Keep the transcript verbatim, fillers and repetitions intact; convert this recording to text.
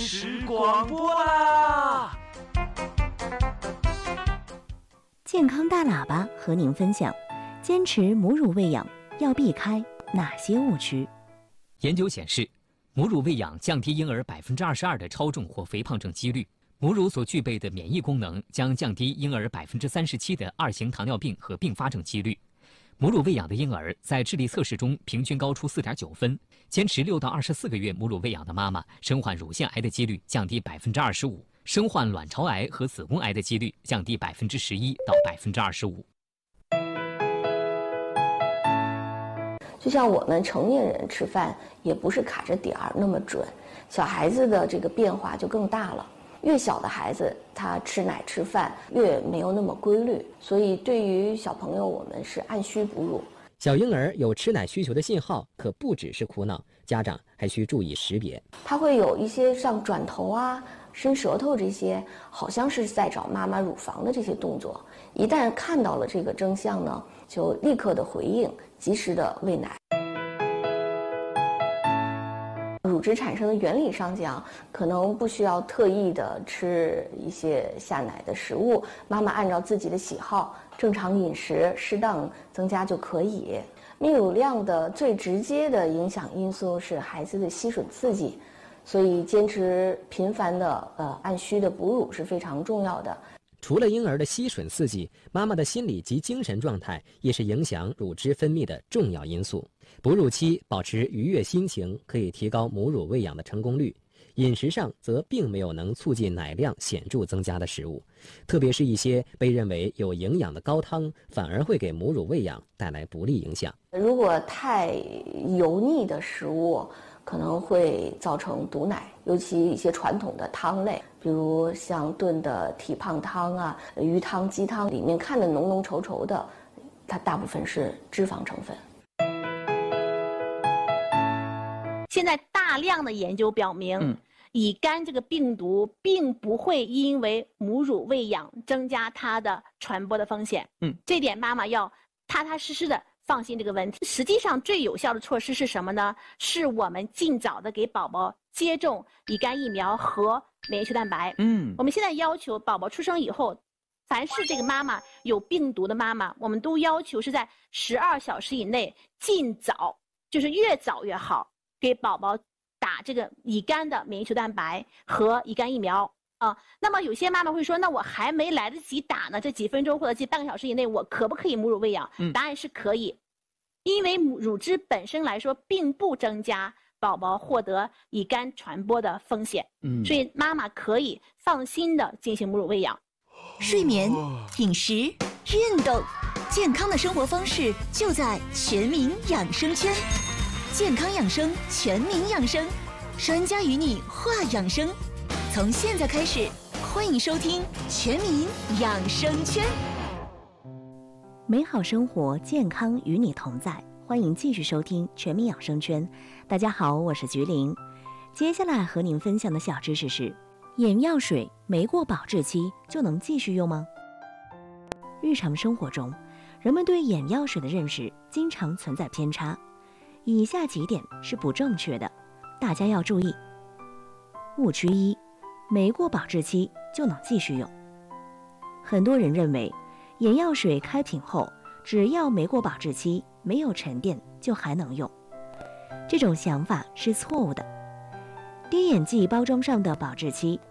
时广播啦！ 健康大喇叭和您分享：坚持母乳喂养要避开哪些误区？ 研究显示，母乳喂养降低婴儿百分之二十二的超重或肥胖症几率。母乳所具备的免疫功能将降低婴儿百分之三十七的二型糖尿病和并发症几率。母乳喂养的婴儿在智力测试中平均高出 四点九分，坚持六到二十四个月母乳喂养的妈妈，身患乳腺癌的几率降低百分之二十五，身患卵巢癌和子宫癌的几率降低百分之十一到百分之二十五。 就像我们成年人吃饭也不是卡着点儿那么准，小孩子的这个变化就更大了。越小的孩子，他吃奶吃饭越没有那么规律，所以对于小朋友，我们是按需哺乳。 小婴儿有吃奶需求的信号，可不只是哭闹，家长还需注意识别。 他会有一些像转头啊、伸舌头这些，好像是在找妈妈乳房的这些动作。一旦看到了这个征象呢，就立刻的回应，及时的喂奶。乳汁产生的原理上讲，可能不需要特意的吃一些下奶的食物，妈妈按照自己的喜好，正常饮食适当增加就可以。泌乳量的最直接的影响因素是孩子的吸吮刺激，所以坚持频繁的呃按需的哺乳是非常重要的。 除了婴儿的吸吮刺激，妈妈的心理及精神状态也是影响乳汁分泌的重要因素。哺乳期保持愉悦心情可以提高母乳喂养的成功率，饮食上则并没有能促进奶量显著增加的食物，特别是一些被认为有营养的高汤，反而会给母乳喂养带来不利影响。 如果太油腻的食物，可能会造成堵奶，尤其一些传统的汤类，比如像炖的蹄膀汤啊、鱼汤、鸡汤，里面看的浓浓稠稠的，它大部分是脂肪成分。 现在大量的研究表明，嗯、乙肝这个病毒并不会因为母乳喂养增加它的传播的风险。嗯，这点妈妈要踏踏实实的放心这个问题。实际上最有效的措施是什么呢？是我们尽早的给宝宝接种乙肝疫苗和免疫球蛋白。嗯，我们现在要求宝宝出生以后，凡是这个妈妈有病毒的妈妈，我们都要求是在十二小时以内尽早，就是越早越好，给宝宝打这个乙肝的免疫球蛋白和乙肝疫苗啊。那么有些妈妈会说，那我还没来得及打呢，这几分钟或者这半个小时以内，我可不可以母乳喂养？嗯，答案是可以，因为乳汁本身来说并不增加宝宝获得乙肝传播的风险。嗯，所以妈妈可以放心的进行母乳喂养。 睡眠、饮食、运动，健康的生活方式就在全民养生圈。健康养生，全民养生，专家与你话养生。从现在开始，欢迎收听全民养生圈。美好生活，健康与你同在。欢迎继续收听全民养生圈。大家好，我是菊玲。接下来和您分享的小知识是：眼药水没过保质期就能继续用吗？日常生活中，人们对眼药水的认识经常存在偏差。以下几点是不正确的，大家要注意。误区一，没过保质期就能继续用。很多人认为眼药水开瓶后，只要没过保质期，没有沉淀就还能用。这种想法是错误的。滴眼剂包装上的保质期